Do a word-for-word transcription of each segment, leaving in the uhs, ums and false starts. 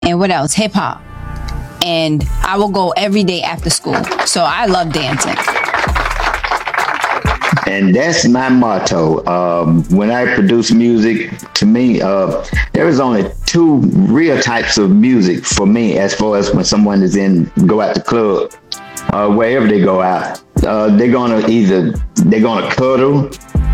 and what else? Hip hop. And I will go every day after school. So I love dancing. And that's my motto. Um, when I produce music, to me, uh, there is only two real types of music for me, as far as when someone is in, go out the club, uh, wherever they go out. Uh, they're gonna either, they're gonna cuddle,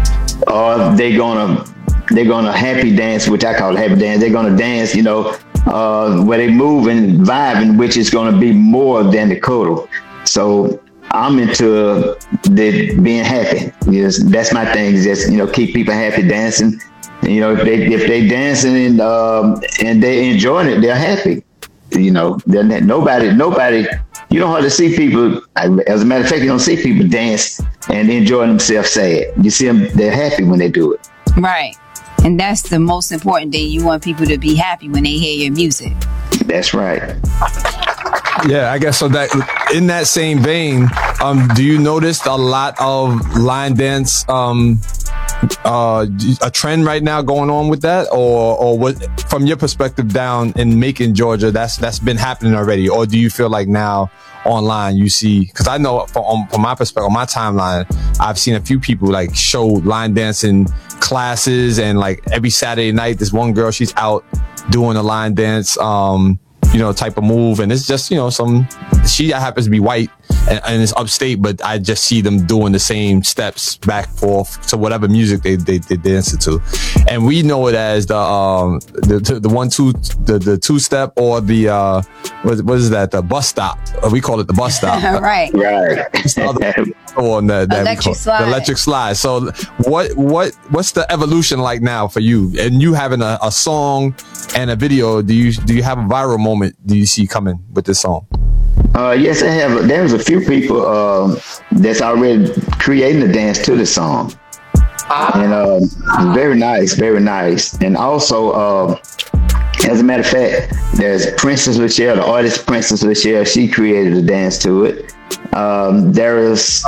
or they're gonna, they're gonna happy dance, which I call happy dance. They're gonna dance, you know, uh, where they move and vibing, which is gonna be more than the cuddle. So I'm into the being happy. Yes, that's my thing. Is just, you know, keep people happy dancing. And, you know, if they if they dancing and um, and they enjoying it, they're happy. You know, they're not, nobody nobody. You don't hardly see people. As a matter of fact, you don't see people dance and enjoying themselves sad. You see them; they're happy when they do it. Right, and that's the most important thing. You want people to be happy when they hear your music. That's right. Yeah, I guess so. That in that same vein, um, do you notice a lot of line dance, um, uh, a trend right now going on with that, or or what from your perspective down in Macon, Georgia? That's that's been happening already, or do you feel like now online you see? Because I know from, um, from my perspective, on my timeline, I've seen a few people like show line dancing classes, and like every Saturday night, this one girl, she's out doing a line dance. Um, you know, type of move. And it's just, you know, some, she happens to be white and, and it's upstate, but I just see them doing the same steps back forth to whatever music they, they, they dance to. And we know it as the, um, the, the one, two, the, the two step or the, uh, what, what is that? The bus stop. We call it the bus stop. Right. Right. On the, that electric slide. The electric slide. So what, what, what's the evolution like now for you? And you having a, a song and a video, do you, do you have a viral moment do you see coming with this song? Uh, yes, I have. There's a few people uh, that's already creating the dance to the song. And uh, very nice, very nice. And also, uh, as a matter of fact, there's Princess Lachelle, the artist Princess Lachelle. She created the dance to it. Um, there is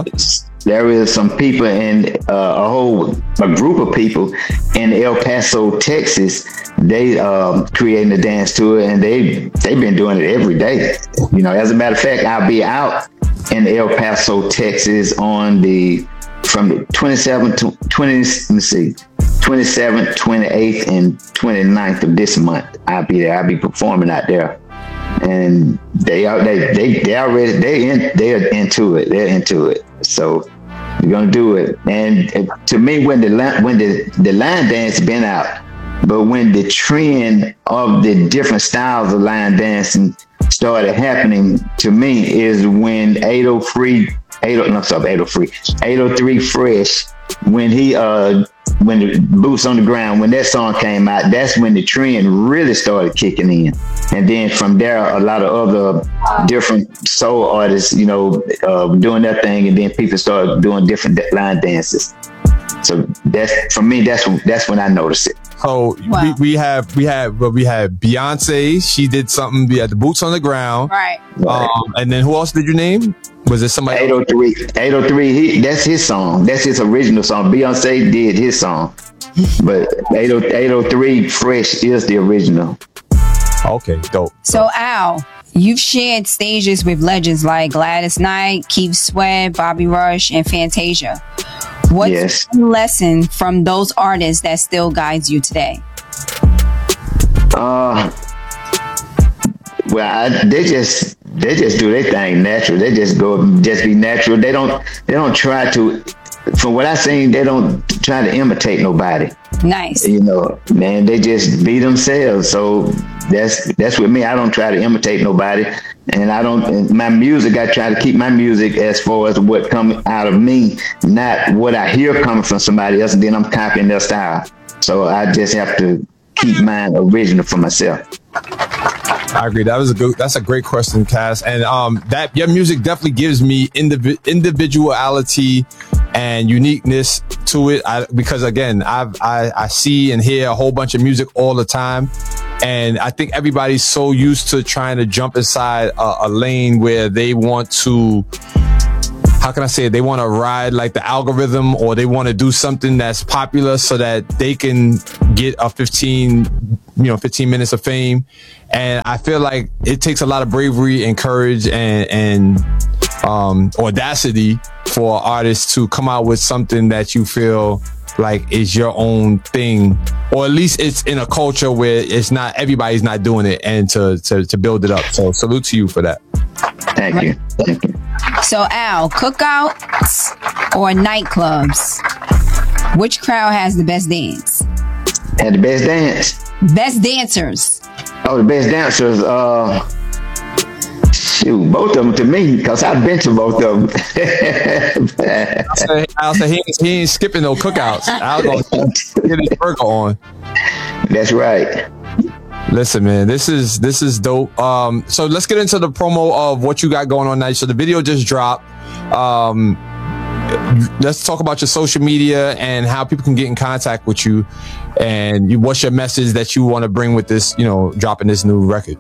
there is some people in uh, a whole a group of people in El Paso, Texas. They um, creating the dance to it, and they they've been doing it every day. You know, as a matter of fact, I'll be out in El Paso, Texas, on the from the twenty-seventh to twenty. Let me see, twenty-seventh, twenty-eighth, and twenty-ninth of this month. I'll be there. I'll be performing out there, and they are they they they already they in they're into it. They're into it. So we're gonna do it. And to me, when the when the the line dance been out. But when the trend of the different styles of line dancing started happening to me is when eight oh three, eight oh, no, sorry, eight oh three, eight oh three Fresh, when he, uh, when the Boots on the Ground, when that song came out, that's when the trend really started kicking in. And then from there, a lot of other different soul artists, you know, uh, doing their thing, and then people started doing different line dances. So that's, for me, that's that's when I noticed it. So wow. we, we have we have well, we had Beyonce. She did something. We had the Boots on the Ground. Right. Um, and then who else did you name? Was it somebody? eight oh three. eight oh three. He, that's his song. That's his original song. Beyonce did his song, but eight oh three Fresh is the original. Okay, dope. So Al, you've shared stages with legends like Gladys Knight, Keith Sweat, Bobby Rush, and Fantasia. What's yes. one lesson from those artists that still guides you today? Uh, well, I, they just they just do their thing natural. They just go just be natural. They don't they don't try to. From what I've seen, they don't try to imitate nobody. Nice. You know, man, they just be themselves. So that's that's with me. I don't try to imitate nobody. And I don't, my music, I try to keep my music as far as what comes out of me, not what I hear coming from somebody else, and then I'm copying their style. So I just have to keep mine original for myself. I agree. That was a good, that's a great question, Cass. And um, that your music definitely gives me indiv- individuality and uniqueness to it. I, because again, I've, I I see and hear a whole bunch of music all the time, and I think everybody's so used to trying to jump inside a, a lane where they want to how can I say it? They want to ride like the algorithm, or they want to do something that's popular so that they can get a fifteen, you know, fifteen minutes of fame. And I feel like it takes a lot of bravery and courage and, and, um, audacity for artists to come out with something that you feel like is your own thing, or at least it's in a culture where it's not, everybody's not doing it, and to, to, to build it up. So salute to you for that. Thank you. Thank you. So Al, cookouts or nightclubs? Which crowd has the best dance? Had the best dance. Best dancers. Oh, the best dancers. Uh, shoot, both of them to me, because I've been to both of them. I'll say, I'll say he, ain't, he ain't skipping no cookouts. I'll go get his burger on. That's right. Listen, man, this is this is dope. Um, so let's get into the promo of what you got going on now. So the video just dropped. Um, let's talk about your social media and how people can get in contact with you, and you, what's your message that you want to bring with this, you know, dropping this new record.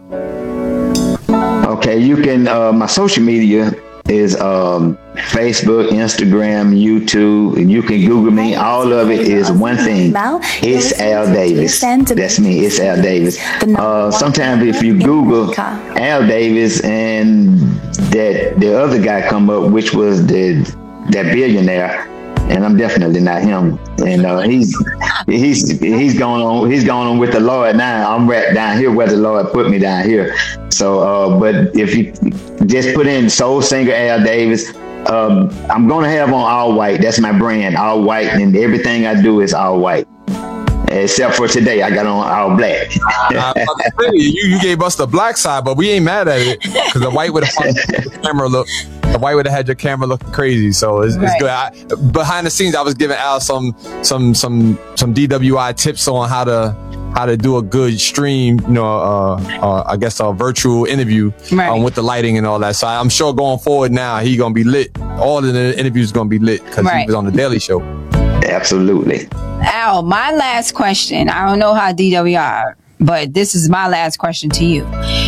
Okay, you can, uh, my social media is um, Facebook, Instagram, YouTube, and you can Google me. All of it is one thing. It's Al Davis. That's me. It's Al Davis. Uh, sometimes if you Google Al Davis and that the other guy come up, which was the that billionaire, and I'm definitely not him. And uh, he's he's he's going on he's going on with the Lord now. I'm right down here where the Lord put me down here. So, uh, but if you just put in Soul Singer Al Davis, um, I'm gonna have on all white. That's my brand, all white, and everything I do is all white. Except for today, I got on all black. uh, you, you gave us the black side, but we ain't mad at it, because the white would have the camera look. The white would have had your camera looking crazy, so it's, right. it's good. I, behind the scenes, I was giving Al some some some some D W I tips on how to how to do a good stream. You know, uh, uh, I guess a virtual interview right. um, with the lighting and all that. So I'm sure going forward now, he gonna be lit. All of the interviews gonna be lit because right. he was on the Daily Show. Absolutely. Al, my last question. I don't know how D W I, but this is my last question to you.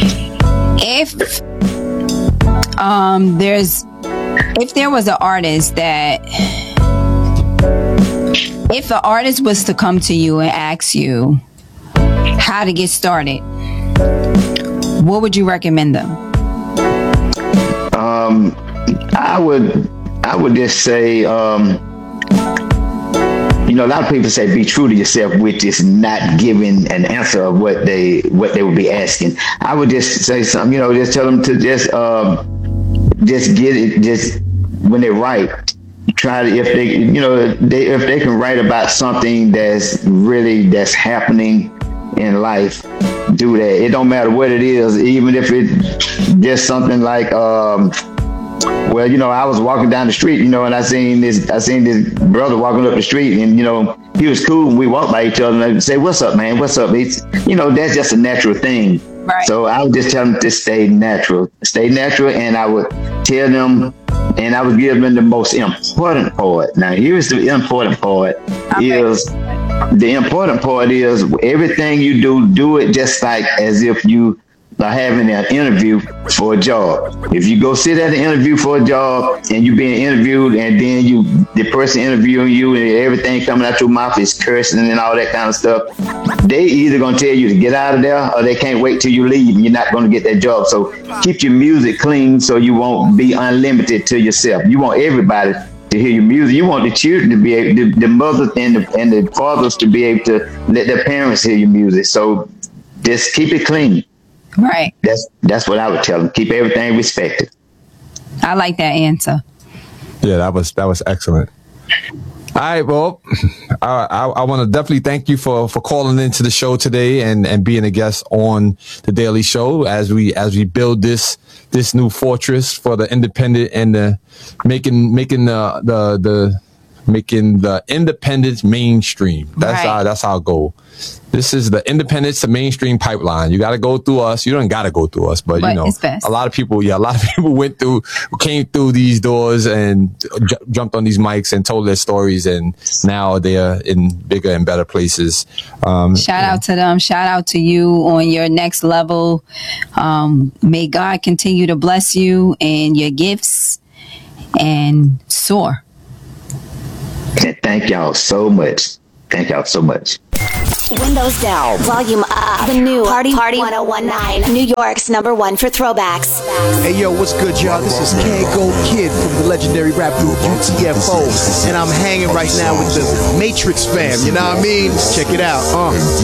If um there's if there was an artist that if an artist was to come to you and ask you how to get started, what would you recommend them? Um, I would I would just say um you know, a lot of people say be true to yourself, which is not giving an answer of what they what they would be asking. I would just say something, you know, just tell them to just um, just get it. Just when they write, try to if they you know they if they can write about something that's really that's happening in life, do that. It don't matter what it is, even if it's just something like. Um, Well, you know, I was walking down the street, you know, and I seen this, I seen this brother walking up the street, and, you know, he was cool, and we walked by each other, and I'd say, what's up, man? What's up? It's, you know, that's just a natural thing. Right. So I would just tell them to stay natural, stay natural. And I would tell them, and I would give them the most important part. Now, here's the important part okay. is the important part is everything you do, do it just like as if you are having an interview for a job. If you go sit at an interview for a job and you're being interviewed, and then you, the person interviewing you, and everything coming out your mouth is cursing and all that kind of stuff, they either gonna tell you to get out of there, or they can't wait till you leave and you're not gonna get that job. So keep your music clean so you won't be unlimited to yourself. You want everybody to hear your music. You want the children to be able, the, the mothers and the, and the fathers to be able to let their parents hear your music. So just keep it clean. Right. That's that's what I would tell them. Keep everything respected. I like that answer. Yeah, that was that was excellent. All right, well, I I, I want to definitely thank you for, for calling into the show today and, and being a guest on the Daily Show as we as we build this this new fortress for the independent and the making making the the the making the independence mainstream. That's right. our that's our goal. This is the independence to mainstream pipeline. You got to go through us. You don't got to go through us, but, but you know, a lot of people, yeah, a lot of people went through, came through these doors and j- jumped on these mics and told their stories, and now they're in bigger and better places. Um, Shout yeah. out to them. Shout out to you on your next level. Um, may God continue to bless you and your gifts. and soar. And thank y'all so much. Thank y'all so much. Windows down, volume up. The new Party Party ten nineteen, New York's number one for throwbacks. Hey yo, what's good, y'all? This is K-Go Kid from the legendary rap group U T F O, and I'm hanging right now with the Matrix fam. You know what I mean? Check it out. Uh.